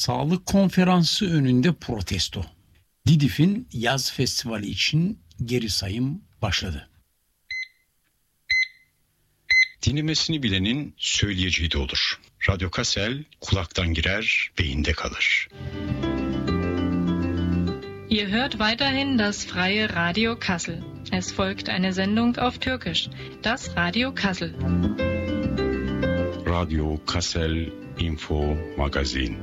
Sağlık konferansı önünde protesto. Didif'in yaz festivali için geri sayım başladı. Dinlemesini bilenin söyleyeceği de olur. Radyo Kassel kulaktan girer, beyinde kalır. Ihr hört weiterhin das freie Radio Kassel. Es folgt eine Sendung auf Türkisch. Das Radio Kassel. Radio Kassel Info Magazin.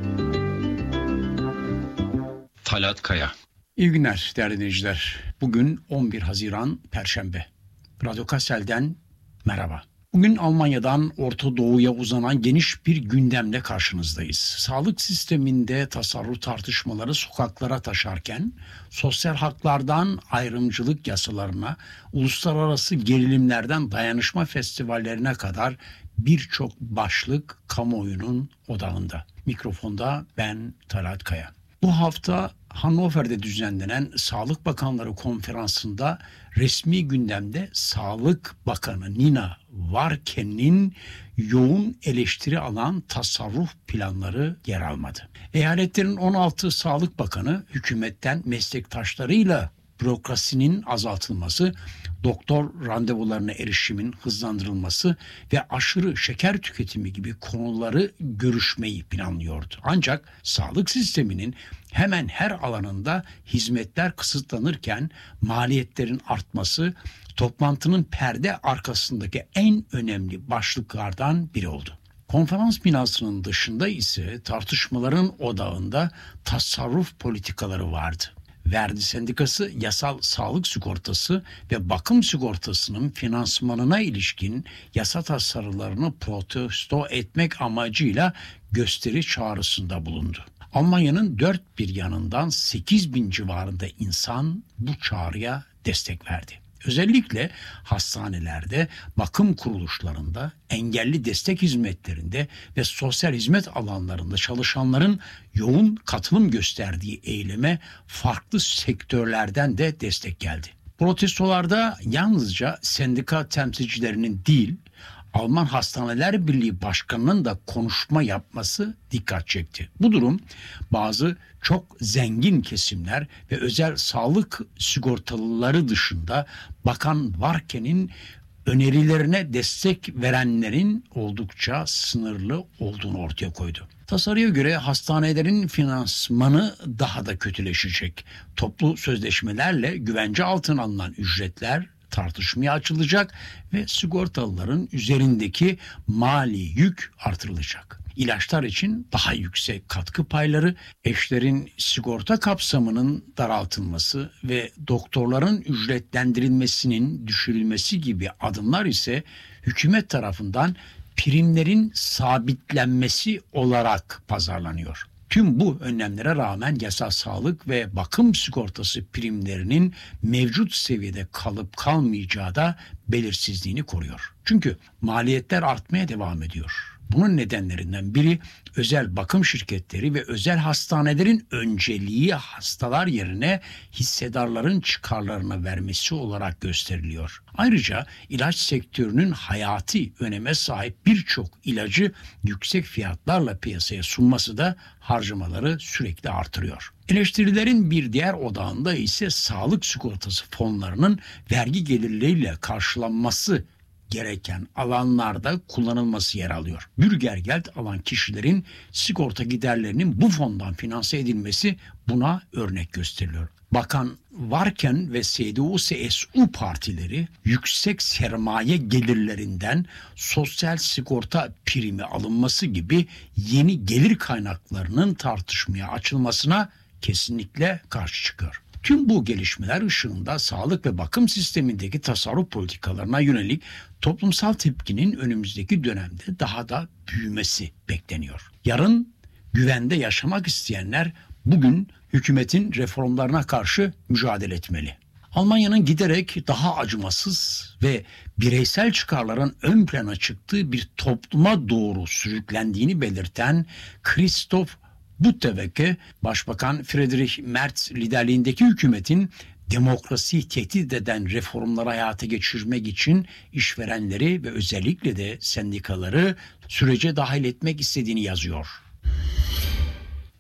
Talat Kaya. İyi günler değerli dinleyiciler. Bugün 11 Haziran Perşembe. Radyo Kassel'den merhaba. Bugün Almanya'dan Orta Doğu'ya uzanan geniş bir gündemle karşınızdayız. Sağlık sisteminde tasarruf tartışmaları sokaklara taşarken, sosyal haklardan ayrımcılık yasalarına, uluslararası gerilimlerden dayanışma festivallerine kadar birçok başlık kamuoyunun odağında. Mikrofonda ben Talat Kaya. Bu hafta Hannover'de düzenlenen Sağlık Bakanları Konferansı'nda resmi gündemde Sağlık Bakanı Nina Warken'in yoğun eleştiri alan tasarruf planları yer almadı. Eyaletlerin 16 Sağlık Bakanı hükümetten meslektaşlarıyla bürokrasinin azaltılması, doktor randevularına erişimin hızlandırılması ve aşırı şeker tüketimi gibi konuları görüşmeyi planlıyordu. Ancak sağlık sisteminin hemen her alanında hizmetler kısıtlanırken maliyetlerin artması toplantının perde arkasındaki en önemli başlıklardan biri oldu. Konferans binasının dışında ise tartışmaların odağında tasarruf politikaları vardı. Verdi Sendikası yasal sağlık sigortası ve bakım sigortasının finansmanına ilişkin yasa tasarılarını protesto etmek amacıyla gösteri çağrısında bulundu. Almanya'nın dört bir yanından 8.000 civarında insan bu çağrıya destek verdi. Özellikle hastanelerde, bakım kuruluşlarında, engelli destek hizmetlerinde ve sosyal hizmet alanlarında çalışanların yoğun katılım gösterdiği eyleme farklı sektörlerden de destek geldi. Protestolarda yalnızca sendika temsilcilerinin değil, Alman Hastaneler Birliği Başkanı'nın da konuşma yapması dikkat çekti. Bu durum bazı çok zengin kesimler ve özel sağlık sigortalıları dışında Bakan Warken'in önerilerine destek verenlerin oldukça sınırlı olduğunu ortaya koydu. Tasarıya göre hastanelerin finansmanı daha da kötüleşecek. Toplu sözleşmelerle güvence altına alınan ücretler tartışmaya açılacak ve sigortalıların üzerindeki mali yük artırılacak. İlaçlar için daha yüksek katkı payları, eşlerin sigorta kapsamının daraltılması ve doktorların ücretlendirilmesinin düşürülmesi gibi adımlar ise hükümet tarafından primlerin sabitlenmesi olarak pazarlanıyor. Tüm bu önlemlere rağmen yasal sağlık ve bakım sigortası primlerinin mevcut seviyede kalıp kalmayacağı da belirsizliğini koruyor. Çünkü maliyetler artmaya devam ediyor. Bunun nedenlerinden biri özel bakım şirketleri ve özel hastanelerin önceliği hastalar yerine hissedarların çıkarlarına vermesi olarak gösteriliyor. Ayrıca ilaç sektörünün hayati öneme sahip birçok ilacı yüksek fiyatlarla piyasaya sunması da harcamaları sürekli artırıyor. Eleştirilerin bir diğer odağında ise sağlık sigortası fonlarının vergi gelirleriyle karşılanması gereken alanlarda kullanılması yer alıyor. Bürgergeld alan kişilerin sigorta giderlerinin bu fondan finanse edilmesi buna örnek gösteriliyor. Bakan Warken ve CDU-CSU partileri yüksek sermaye gelirlerinden sosyal sigorta primi alınması gibi yeni gelir kaynaklarının tartışmaya açılmasına kesinlikle karşı çıkıyor. Tüm bu gelişmeler ışığında sağlık ve bakım sistemindeki tasarruf politikalarına yönelik toplumsal tepkinin önümüzdeki dönemde daha da büyümesi bekleniyor. Yarın güvende yaşamak isteyenler bugün hükümetin reformlarına karşı mücadele etmeli. Almanya'nın giderek daha acımasız ve bireysel çıkarların ön plana çıktığı bir topluma doğru sürüklendiğini belirten Christoph Buttewecke, Başbakan Friedrich Merz liderliğindeki hükümetin demokrasiyi tehdit eden reformları hayata geçirmek için işverenleri ve özellikle de sendikaları sürece dahil etmek istediğini yazıyor.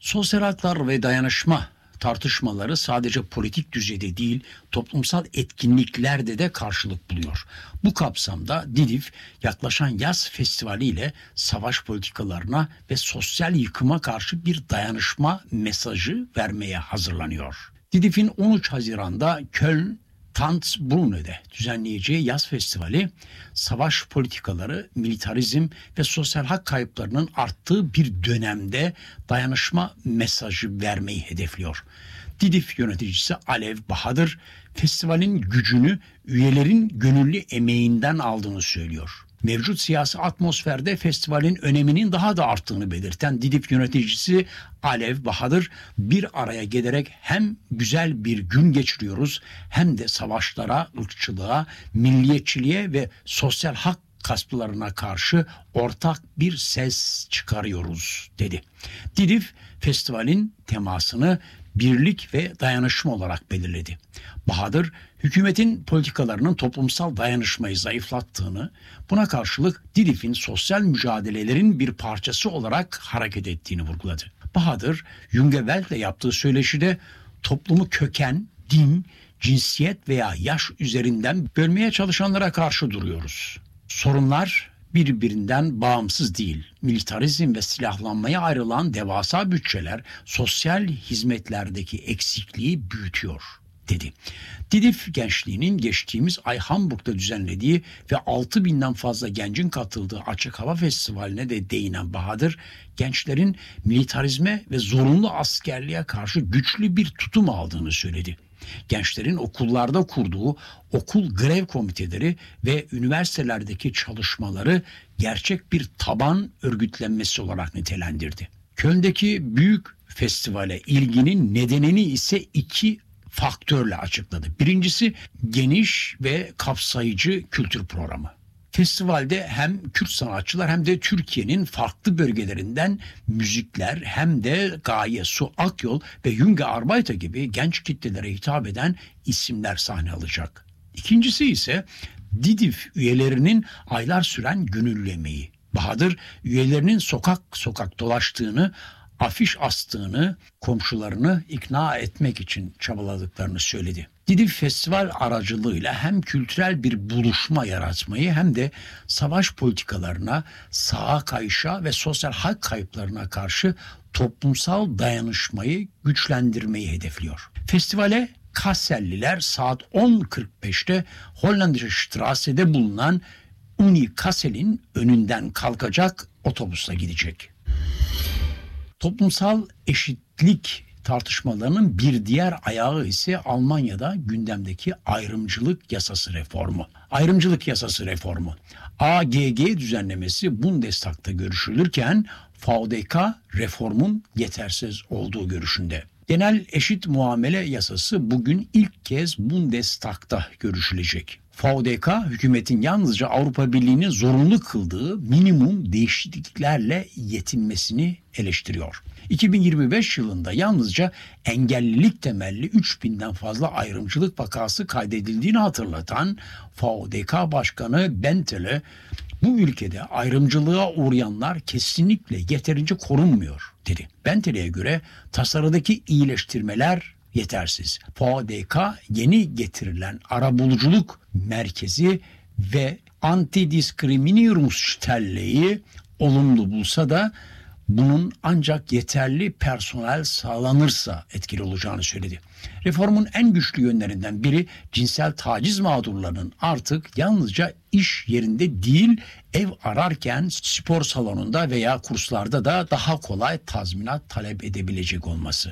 Sosyal haklar ve dayanışma tartışmaları sadece politik düzeyde değil, toplumsal etkinliklerde de karşılık buluyor. Bu kapsamda DİDİF yaklaşan yaz festivali ile savaş politikalarına ve sosyal yıkıma karşı bir dayanışma mesajı vermeye hazırlanıyor. DİDİF'in 13 Haziran'da Köln Tanzbrunnen'de düzenleyeceği yaz festivali, savaş politikaları, militarizm ve sosyal hak kayıplarının arttığı bir dönemde dayanışma mesajı vermeyi hedefliyor. DİDİF yöneticisi Alev Bahadır, festivalin gücünü üyelerin gönüllü emeğinden aldığını söylüyor. Mevcut siyasi atmosferde festivalin öneminin daha da arttığını belirten DİDİF yöneticisi Alev Bahadır, bir araya gelerek hem güzel bir gün geçiriyoruz hem de savaşlara, ırkçılığa, milliyetçiliğe ve sosyal hak gasplarına karşı ortak bir ses çıkarıyoruz dedi. DİDİF festivalin temasını birlik ve dayanışma olarak belirledi. Bahadır, hükümetin politikalarının toplumsal dayanışmayı zayıflattığını, buna karşılık DİDİF'in sosyal mücadelelerin bir parçası olarak hareket ettiğini vurguladı. Bahadır, Junge Welt'le yaptığı söyleşide toplumu köken, din, cinsiyet veya yaş üzerinden bölmeye çalışanlara karşı duruyoruz. Sorunlar birbirinden bağımsız değil. Militarizm ve silahlanmaya ayrılan devasa bütçeler sosyal hizmetlerdeki eksikliği büyütüyor dedi. DİDİF gençliğinin geçtiğimiz ay Hamburg'da düzenlediği ve 6.000'den fazla gencin katıldığı açık hava festivaline de değinen Bahadır, gençlerin militarizme ve zorunlu askerliğe karşı güçlü bir tutum aldığını söyledi. Gençlerin okullarda kurduğu okul grev komiteleri ve üniversitelerdeki çalışmaları gerçek bir taban örgütlenmesi olarak nitelendirdi. Köln'deki büyük festivale ilginin nedenini ise iki faktörle açıkladı. Birincisi geniş ve kapsayıcı kültür programı. Festivalde hem Kürt sanatçılar hem de Türkiye'nin farklı bölgelerinden müzikler hem de Gaye Su Akyol ve Junge Arbeiter gibi genç kitlelere hitap eden isimler sahne alacak. İkincisi ise DİDİF üyelerinin aylar süren gönüllü emeği. Bahadır üyelerinin sokak sokak dolaştığını, afiş astığını, komşularını ikna etmek için çabaladıklarını söyledi. DİDİF festival aracılığıyla hem kültürel bir buluşma yaratmayı hem de savaş politikalarına, sağa kayışa ve sosyal hak kayıplarına karşı toplumsal dayanışmayı güçlendirmeyi hedefliyor. Festivale Kasselliler saat 10.45'te Hollandische Strasse'de bulunan Uni Kassel'in önünden kalkacak otobüsle gidecek. Toplumsal eşitlik tartışmalarının bir diğer ayağı ise Almanya'da gündemdeki ayrımcılık yasası reformu. Ayrımcılık yasası reformu. AGG düzenlemesi Bundestag'ta görüşülürken VDK reformun yetersiz olduğu görüşünde. Genel eşit muamele yasası bugün ilk kez Bundestag'ta görüşülecek. VDK hükümetin yalnızca Avrupa Birliği'nin zorunlu kıldığı minimum değişikliklerle yetinmesini eleştiriyor. 2025 yılında yalnızca engellilik temelli 3000'den fazla ayrımcılık vakası kaydedildiğini hatırlatan VDK Başkanı Bentele, bu ülkede ayrımcılığa uğrayanlar kesinlikle yeterince korunmuyor dedi. Bentele'ye göre tasarıdaki iyileştirmeler yetersiz. VDK yeni getirilen arabuluculuk merkezi ve Antidiskriminierungsstelle'yi olumlu bulsa da bunun ancak yeterli personel sağlanırsa etkili olacağını söyledi. Reformun en güçlü yönlerinden biri cinsel taciz mağdurlarının artık yalnızca iş yerinde değil, ev ararken spor salonunda veya kurslarda da daha kolay tazminat talep edebilecek olması.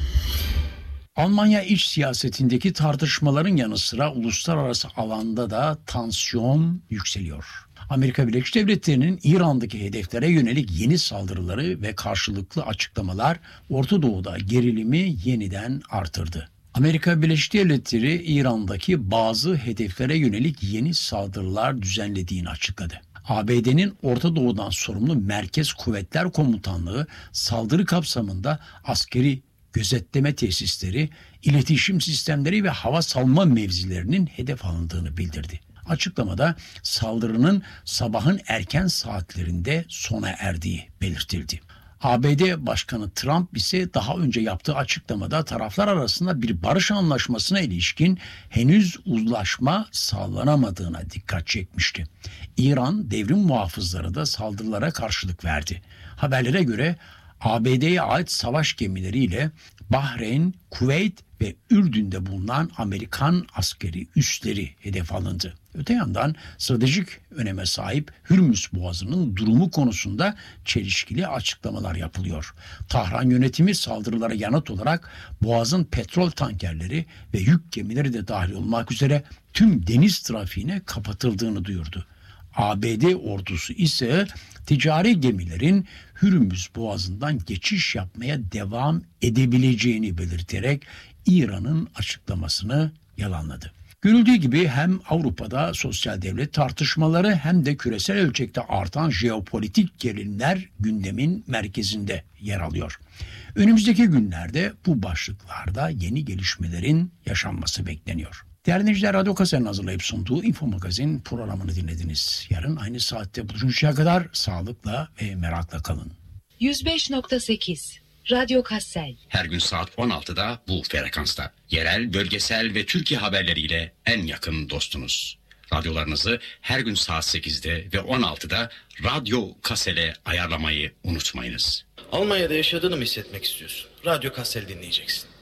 Almanya iç siyasetindeki tartışmaların yanı sıra uluslararası alanda da tansiyon yükseliyor. Amerika Birleşik Devletleri'nin İran'daki hedeflere yönelik yeni saldırıları ve karşılıklı açıklamalar Orta Doğu'da gerilimi yeniden artırdı. Amerika Birleşik Devletleri İran'daki bazı hedeflere yönelik yeni saldırılar düzenlediğini açıkladı. ABD'nin Orta Doğu'dan sorumlu Merkez Kuvvetler Komutanlığı saldırı kapsamında askeri gözetleme tesisleri, iletişim sistemleri ve hava savunma mevzilerinin hedef alındığını bildirdi. Açıklamada saldırının sabahın erken saatlerinde sona erdiği belirtildi. ABD Başkanı Trump ise daha önce yaptığı açıklamada taraflar arasında bir barış anlaşmasına ilişkin henüz uzlaşma sağlanamadığına dikkat çekmişti. İran devrim muhafızları da saldırılara karşılık verdi. Haberlere göre ABD'ye ait savaş gemileriyle Bahreyn, Kuveyt ve Ürdün'de bulunan Amerikan askeri üsleri hedef alındı. Öte yandan stratejik öneme sahip Hürmüz Boğazı'nın durumu konusunda çelişkili açıklamalar yapılıyor. Tahran yönetimi saldırılara yanıt olarak Boğaz'ın petrol tankerleri ve yük gemileri de dahil olmak üzere tüm deniz trafiğine kapatıldığını duyurdu. ABD ordusu ise ticari gemilerin Hürmüz Boğazı'ndan geçiş yapmaya devam edebileceğini belirterek İran'ın açıklamasını yalanladı. Görüldüğü gibi hem Avrupa'da sosyal devlet tartışmaları hem de küresel ölçekte artan jeopolitik gerilimler gündemin merkezinde yer alıyor. Önümüzdeki günlerde bu başlıklarda yeni gelişmelerin yaşanması bekleniyor. Değerli dinleyiciler, Radyo Kassel'in hazırlayıp sunduğu Info Magazin programını dinlediniz. Yarın aynı saatte buluşuncaya kadar sağlıkla ve merakla kalın. 105.8 Radyo Kassel. Her gün saat 16'da bu frekansta. Yerel, bölgesel ve Türkiye haberleriyle en yakın dostunuz. Radyolarınızı her gün saat 8'de ve 16'da Radyo Kassel'e ayarlamayı unutmayınız. Almanya'da yaşadığını mı hissetmek istiyorsun? Radyo Kassel dinleyeceksin.